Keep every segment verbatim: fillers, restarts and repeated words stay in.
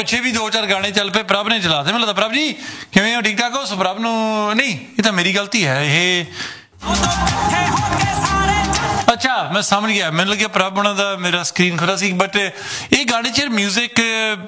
ਪਿੱਛੇ ਵੀ ਦੋ ਚਾਰ ਗਾਣੇ ਚੱਲ ਪਏ, ਪ੍ਰਭ ਨੇ ਚਲਾ ਤੇ ਮੈਨੂੰ ਲੱਗਦਾ ਪ੍ਰਭ ਜੀ ਕਿਵੇਂ ਹੋ, ਠੀਕ ਠਾਕ ਹੋ? ਸੋ ਪ੍ਰਭ ਨੂੰ ਨਹੀਂ, ਇਹ ਤਾਂ ਮੇਰੀ ਗਲਤੀ ਹੈ ਇਹ। ਅੱਛਾ ਮੈਂ ਸਮਝ ਗਿਆ, ਮੈਨੂੰ ਲੱਗਿਆ ਪ੍ਰਭ ਉਹਨਾਂ ਦਾ ਮੇਰਾ ਸਕਰੀਨ ਖੁੱਲ੍ਹਾ ਸੀ। ਬਟ ਇਹ ਗਾਣੇ 'ਚ ਮਿਊਜ਼ਿਕ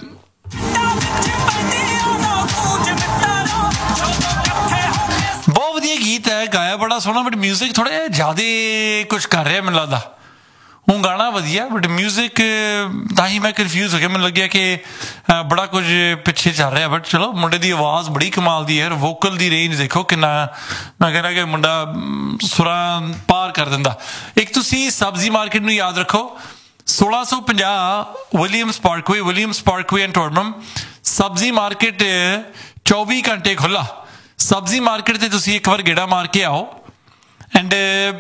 ਬਹੁਤ ਵਧੀਆ ਗੀਤ ਹੈ, ਗਾਇਆ ਬੜਾ ਸੋਹਣਾ, ਬਟ ਮਿਊਜ਼ਿਕ ਥੋੜ੍ਹਾ ਜਿਹਾ ਜ਼ਿਆਦਾ ਕੁਛ ਕਰ ਰਿਹਾ ਮੈਨੂੰ ਲੱਗਦਾ। ਹੁਣ ਗਾਣਾ ਵਧੀਆ ਬਟ ਮਿਊਜ਼ਿਕ ਤਾਂ ਹੀ ਮੈਂ ਕਨਫਿਊਜ਼ ਹੋ ਗਿਆ, ਮੈਨੂੰ ਲੱਗਿਆ ਕਿ ਬੜਾ ਕੁਝ ਪਿੱਛੇ ਚੱਲ ਰਿਹਾ। ਬਟ ਚਲੋ ਮੁੰਡੇ ਦੀ ਆਵਾਜ਼ ਬੜੀ ਕਮਾਲ ਦੀ ਹੈ, ਵੋਕਲ ਦੀ ਰੇਂਜ ਦੇਖੋ ਕਿੰਨਾ, ਮੈਂ ਕਹਿੰਦਾ ਕਿ ਮੁੰਡਾ ਸੁਰਾਂ ਪਾਰ ਕਰ ਦਿੰਦਾ। ਇੱਕ ਤੁਸੀਂ ਸਬਜ਼ੀ ਮਾਰਕੀਟ ਨੂੰ ਯਾਦ ਰੱਖੋ, ਸੋਲਾਂ ਸੌ ਪੰਜਾਹ Williams Parkway, Williams Parkway and ਟੋਰਬਮ। ਸਬਜ਼ੀ ਮਾਰਕੀਟ ਚੌਵੀ ਘੰਟੇ ਖੁੱਲ੍ਹਾ। ਸਬਜ਼ੀ ਮਾਰਕੀਟ 'ਤੇ ਤੁਸੀਂ ਇੱਕ ਵਾਰ ਗੇੜਾ ਮਾਰ ਕੇ ਆਓ ਐਂਡ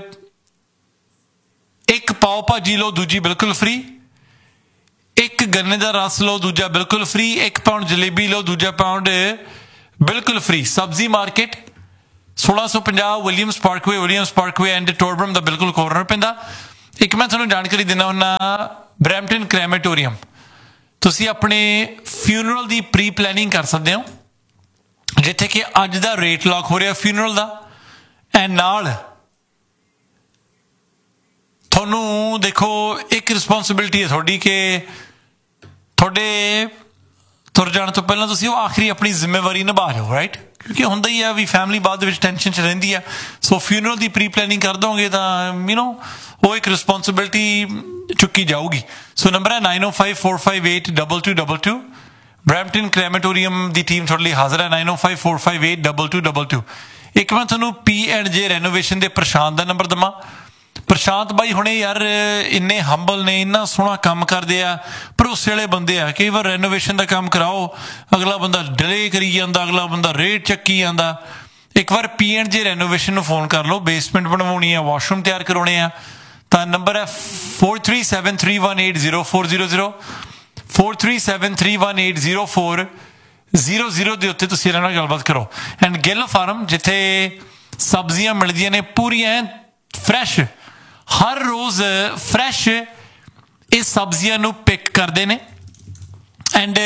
ਇੱਕ ਪਾਓ ਭਾਜੀ ਲਓ, ਦੂਜੀ ਬਿਲਕੁਲ ਫ੍ਰੀ। ਇੱਕ ਗੰਨੇ ਦਾ ਰਸ ਲਓ, ਦੂਜਾ ਬਿਲਕੁਲ ਫ੍ਰੀ। ਇੱਕ ਪਾਊਂਡ ਜਲੇਬੀ ਲਓ, ਦੂਜਾ ਪਾਊਂਡ ਬਿਲਕੁਲ ਫ੍ਰੀ। ਸਬਜ਼ੀ ਮਾਰਕੀਟ ਸੋਲਾਂ ਸੌ ਪੰਜਾਹ Williams Parkway, Williams Parkway and ਟੋਰਬਮ ਦਾ ਬਿਲਕੁਲ ਕੋਰਨਰ ਪੈਂਦਾ। ਇੱਕ ਮੈਂ ਤੁਹਾਨੂੰ ਜਾਣਕਾਰੀ ਦਿੰਦਾ ਹੁੰਦਾ, ਬਰੈਂਪਟਨ ਕ੍ਰੈਮੇਟੋਰੀਅਮ, ਤੁਸੀਂ ਆਪਣੇ ਫਿਊਨਰਲ ਦੀ ਪ੍ਰੀ ਪਲੈਨਿੰਗ ਕਰ ਸਕਦੇ ਹੋ, ਜਿੱਥੇ ਕਿ ਅੱਜ ਦਾ ਰੇਟ ਲੌਕ ਹੋ ਰਿਹਾ ਫਿਊਨਰਲ ਦਾ। ਐਂਡ ਨਾਲ ਤੁਹਾਨੂੰ ਦੇਖੋ ਇੱਕ ਰਿਸਪੋਂਸਿਬਿਲਿਟੀ ਹੈ ਤੁਹਾਡੀ ਕਿ ਤੁਹਾਡੇ ਤੁਰ ਜਾਣ ਤੋਂ ਪਹਿਲਾਂ ਤੁਸੀਂ ਉਹ ਆਖਰੀ ਆਪਣੀ ਜ਼ਿੰਮੇਵਾਰੀ ਨਿਭਾ ਰਹੇ ਹੋ, ਰਾਈਟ? ਕਿਉਂਕਿ ਹੁੰਦਾ ਹੀ ਆ ਵੀ ਫੈਮਿਲੀ ਬਾਅਦ ਦੇ ਵਿੱਚ ਟੈਨਸ਼ਨ 'ਚ ਰਹਿੰਦੀ ਆ। ਸੋ ਫਿਊਨਰਲ ਦੀ ਪ੍ਰੀ ਪਲੈਨਿੰਗ ਕਰ ਦੋਗੇ ਤਾਂ ਯੂ ਨੋ ਉਹ ਇੱਕ ਰਿਸਪੋਂਸਿਬਿਲਿਟੀ ਚੁੱਕੀ ਜਾਊਗੀ। ਸੋ ਨੰਬਰ ਹੈ ਨਾਈਨ ਓ five four five eight double two double two. Brampton ਕ੍ਰੈਮੇਟੋਰੀਅਮ ਦੀ ਟੀਮ ਤੁਹਾਡੇ ਲਈ ਹਾਜ਼ਰ ਹੈ, ਨਾਈਨ ਓ five four five eight double two double two. ਇੱਕ ਮੈਂ ਤੁਹਾਨੂੰ ਪੀ ਐਂਡ ਜੇ ਰੈਨੋਵੇਸ਼ਨ ਦੇ ਪ੍ਰਸ਼ਾਂਤ ਦਾ ਨੰਬਰ ਦੇਵਾਂ। ਪ੍ਰਸ਼ਾਂਤ ਬਾਈ ਹੁਣੇ ਯਾਰ ਇੰਨੇ ਹੰਬਲ ਨੇ, ਇੰਨਾ ਸੋਹਣਾ ਕੰਮ ਕਰਦੇ ਆ, ਭਰੋਸੇ ਵਾਲੇ ਬੰਦੇ ਆ। ਕਈ ਵਾਰ ਰੈਨੋਵੇਸ਼ਨ ਦਾ ਕੰਮ ਕਰਾਓ, ਅਗਲਾ ਬੰਦਾ ਡਿਲੇ ਕਰੀ ਜਾਂਦਾ, ਅਗਲਾ ਬੰਦਾ ਰੇਟ ਚੱਕੀ ਜਾਂਦਾ। ਇੱਕ ਵਾਰ ਪੀ ਐਂਡ ਜੇ ਰੈਨੋਵੇਸ਼ਨ ਨੂੰ ਫੋਨ ਕਰ ਲਓ, ਬੇਸਮੈਂਟ ਬਣਵਾਉਣੀ ਆ, ਵਾਸ਼ਰੂਮ ਤਿਆਰ ਕਰਾਉਣੇ ਆ, ਤਾਂ ਨੰਬਰ ਹੈ four three seven three one eight zero four zero zero four three seven three one eight zero four zero zero ਦੇ ਉੱਤੇ ਤੁਸੀਂ ਇਹਨਾਂ ਨਾਲ ਗੱਲਬਾਤ ਕਰੋ। ਐਂਡ ਗਿੱਲ ਫਾਰਮ, ਜਿੱਥੇ ਸਬਜ਼ੀਆਂ ਮਿਲਦੀਆਂ ਨੇ ਪੂਰੀਆਂ ਫਰੈਸ਼, ਹਰ ਰੋਜ਼ ਫਰੈਸ਼ ਇਹ ਸਬਜ਼ੀਆਂ ਨੂੰ ਪਿਕ ਕਰਦੇ ਨੇ। ਐਂਡ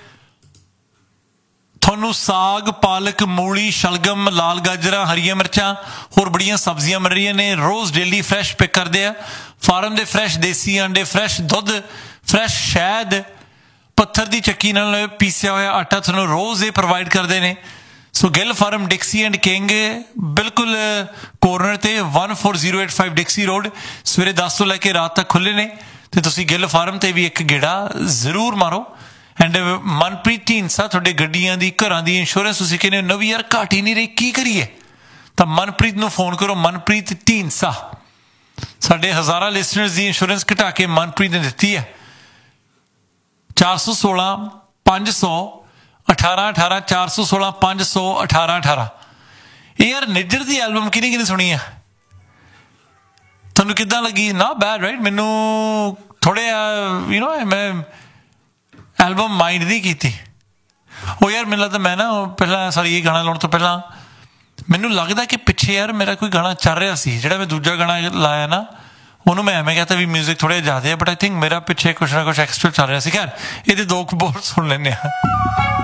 ਤੁਹਾਨੂੰ ਸਾਗ, ਪਾਲਕ, ਮੂਲੀ, ਸ਼ਲਗਮ, ਲਾਲ ਗਾਜਰਾਂ, ਹਰੀਆਂ ਮਿਰਚਾਂ, ਹੋਰ ਬੜੀਆਂ ਸਬਜ਼ੀਆਂ ਮਿਲ ਰਹੀਆਂ ਨੇ ਰੋਜ਼, ਡੇਲੀ ਫਰੈਸ਼ ਪਿਕ ਕਰਦੇ ਆ। ਫਾਰਮ ਦੇ ਫਰੈਸ਼ ਦੇਸੀ ਆਂਡੇ, ਫਰੈਸ਼ ਦੁੱਧ, ਫਰੈਸ਼ ਸ਼ਹਿਦ, ਪੱਥਰ ਦੀ ਚੱਕੀ ਨਾਲ ਪੀਸਿਆ ਹੋਇਆ ਆਟਾ ਤੁਹਾਨੂੰ ਰੋਜ਼ ਇਹ ਪ੍ਰੋਵਾਈਡ ਕਰਦੇ ਨੇ। ਸੋ ਗਿੱਲ ਫਾਰਮ, ਡਿਕਸੀ ਐਂਡ ਕਿੰਗ, ਬਿਲਕੁਲ ਕੋਰਨਰ ਤੇ one four zero eight five ਡਿਕਸੀ road. ਸਵੇਰੇ ਦਸ ਤੋਂ ਲੈ ਕੇ ਰਾਤ ਤੱਕ ਖੁੱਲ੍ਹੇ ਨੇ, ਤੇ ਤੁਸੀਂ ਗਿੱਲ ਫਾਰਮ ਤੇ ਵੀ ਇੱਕ ਗੇੜਾ ਜ਼ਰੂਰ ਮਾਰੋ। ਐਂਡ ਮਨਪ੍ਰੀਤ ਢੀਂਡਸਾ, ਤੁਹਾਡੇ ਗੱਡੀਆਂ ਦੀ, ਘਰਾਂ ਦੀ ਇੰਸ਼ੋਰੈਂਸ ਤੁਸੀਂ ਕਹਿੰਦੇ ਨਵੀਂ ਯਾਰ ਘੱਟ ਹੀ ਨਹੀਂ ਰਹੀ, ਕੀ ਕਰੀਏ? ਤਾਂ ਮਨਪ੍ਰੀਤ ਨੂੰ ਫੋਨ ਕਰੋ, ਮਨਪ੍ਰੀਤ ਢੀਂਡਸਾ। ਸਾਡੇ ਹਜ਼ਾਰਾਂ ਲਿਸਨਰਸ ਦੀ ਇੰਸ਼ੋਰੈਂਸ ਘਟਾ ਕੇ ਮਨਪ੍ਰੀਤ ਨੇ ਦਿੱਤੀ ਹੈ। ਚਾਰ ਸੌ ਸੋਲਾਂ ਪੰਜ ਸੌ ਅਠਾਰਾਂ ਅਠਾਰਾਂ ਚਾਰ ਸੌ ਸੋਲਾਂ ਪੰਜ ਸੌ ਅਠਾਰਾਂ ਅਠਾਰਾਂ। ਇਹ ਯਾਰ ਨਿੱਜਰ ਦੀ ਐਲਬਮ ਕਿਹਨੇ ਕਿਹਨੇ ਸੁਣੀ ਆ? ਤੁਹਾਨੂੰ ਕਿੱਦਾਂ ਲੱਗੀ? ਨਾ ਬੈਡ ਰਾਈਟ। ਮੈਨੂੰ ਥੋੜ੍ਹੇ ਯੂ ਨੋ ਮੈਂ ਐਲਬਮ ਮਾਈਂਡ ਨਹੀਂ ਕੀਤੀ। ਉਹ ਯਾਰ ਮੈਨੂੰ ਲੱਗਦਾ ਮੈਂ ਨਾ ਪਹਿਲਾਂ ਸਾਰੀ ਇਹ ਗਾਣਾ ਲਾਉਣ ਤੋਂ ਪਹਿਲਾਂ ਮੈਨੂੰ ਲੱਗਦਾ ਕਿ ਪਿੱਛੇ ਯਾਰ ਮੇਰਾ ਕੋਈ ਗਾਣਾ ਚੱਲ ਰਿਹਾ ਸੀ, ਜਿਹੜਾ ਮੈਂ ਦੂਜਾ ਗਾਣਾ ਲਾਇਆ ਨਾ, ਉਹਨੂੰ ਮੈਂ ਐਵੇਂ ਕਹਤਾ ਵੀ ਮਿਊਜ਼ਿਕ ਥੋੜ੍ਹਾ ਜਿਹਾ ਜ਼ਿਆਦਾ ਹੈ, ਬਟ ਆਈ ਥਿੰਕ ਮੇਰਾ ਪਿੱਛੇ ਕੁਛ ਨਾ ਕੁਛ ਐਕਸਟਰਾ ਚੱਲ ਰਿਹਾ ਸੀ। ਖੈਰ ਇਹਦੇ ਦੋ ਕੁ ਬੋਲ ਸੁਣ ਲੈਂਦੇ ਹਾਂ।